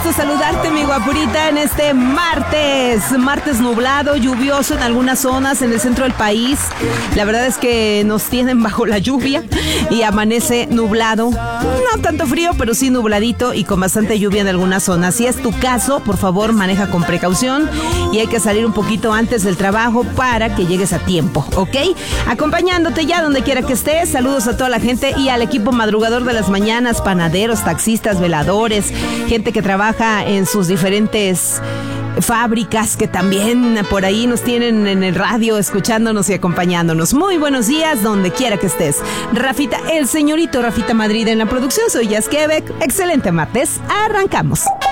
gusto saludarte, mi guapurita, en este martes nublado, lluvioso en algunas zonas en el centro del país. La verdad es que nos tienen bajo la lluvia y amanece nublado. No tanto frío, pero sí nubladito y con bastante lluvia en algunas zonas. Si es tu caso, por favor, maneja con precaución y hay que salir un poquito antes del trabajo para que llegues a tiempo, ¿ok? Acompañándote ya donde quiera que estés. Saludos a toda la gente y al equipo madrugador de las mañanas, panaderos, taxistas, veladores, gente que trabaja en sus diferentes fábricas que también por ahí nos tienen en el radio escuchándonos y acompañándonos. Muy buenos días donde quiera que estés. Rafita, el señorito Rafita Madrid en la producción. Soy Jazz Quebec. Excelente martes. Arrancamos.